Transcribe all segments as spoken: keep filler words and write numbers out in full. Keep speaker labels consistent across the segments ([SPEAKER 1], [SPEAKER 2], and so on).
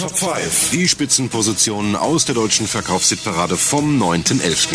[SPEAKER 1] Top fünf. Die Spitzenpositionen aus der deutschen Verkaufshitparade vom neunten elften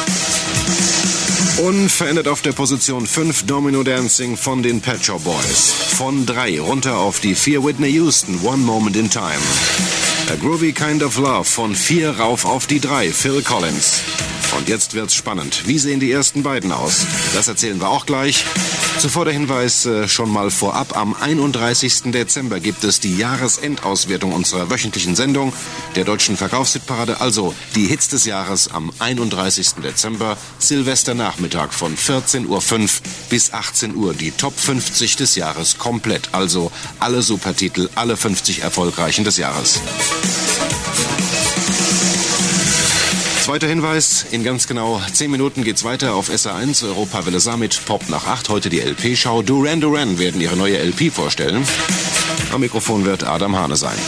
[SPEAKER 1] Unverändert auf der Position fünf Domino Dancing von den Pet Shop Boys. Von drei runter auf die vier Whitney Houston, One Moment in Time. A Groovy Kind of Love von vier rauf auf die drei, Phil Collins. Und jetzt wird's spannend. Wie sehen die ersten beiden aus? Das erzählen wir auch gleich. Zuvor der Hinweis äh, schon mal vorab. Am einunddreißigsten Dezember gibt es die Jahresendauswertung unserer wöchentlichen Sendung der deutschen Verkaufshitparade. Also die Hits des Jahres am einunddreißigsten Dezember, Silvesternachmittag von vierzehn Uhr fünf bis achtzehn Uhr. Die Top fünfzig des Jahres komplett. Also alle Supertitel, alle fünfzig erfolgreichen des Jahres. Zweiter Hinweis, in ganz genau zehn Minuten geht's weiter auf S R eins, Europawelle Summit, Pop nach acht, heute die L P-Schau. Duran Duran werden ihre neue L P vorstellen. Am Mikrofon wird Adam Hane sein.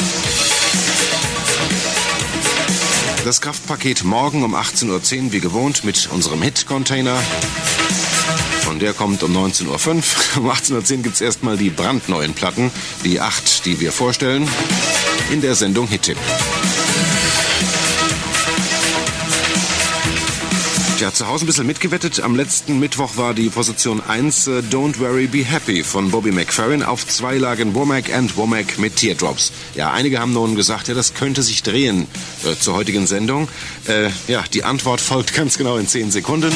[SPEAKER 1] Das Kraftpaket morgen um achtzehn Uhr zehn wie gewohnt mit unserem Hit-Container. Und der kommt um neunzehn Uhr fünf. Um achtzehn Uhr zehn gibt's erstmal die brandneuen Platten, die acht, die wir vorstellen, in der Sendung Hit-Tipp. Ja, zu Hause ein bisschen mitgewettet. Am letzten Mittwoch war die Position eins äh, Don't Worry Be Happy von Bobby McFerrin. Auf zwei lagen Womack and Womack mit Teardrops. Ja, einige haben nun gesagt, ja, das könnte sich drehen äh, zur heutigen Sendung. Äh, ja, die Antwort folgt ganz genau in zehn Sekunden.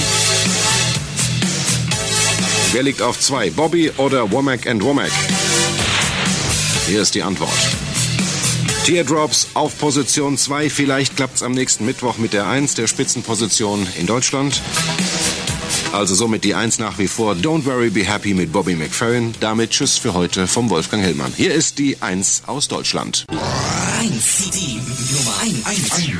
[SPEAKER 1] Wer liegt auf zwei? Bobby oder Womack and Womack? Hier ist die Antwort. Teardrops auf Position zwei. Vielleicht klappt's am nächsten Mittwoch mit der eins der Spitzenposition in Deutschland. Also somit die eins nach wie vor. Don't Worry Be Happy mit Bobby McFerrin. Damit tschüss für heute vom Wolfgang Hellmann. Hier ist die eins aus Deutschland.
[SPEAKER 2] eins, die Nummer eins.